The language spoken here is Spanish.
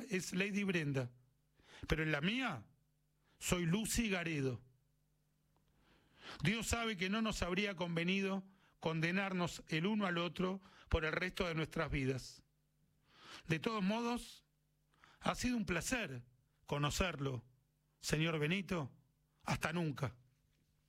es Lady Brenda, pero en la mía soy Lucy Garedo. Dios sabe que no nos habría convenido condenarnos el uno al otro por el resto de nuestras vidas. De todos modos, ha sido un placer conocerlo, señor Benito. Hasta nunca.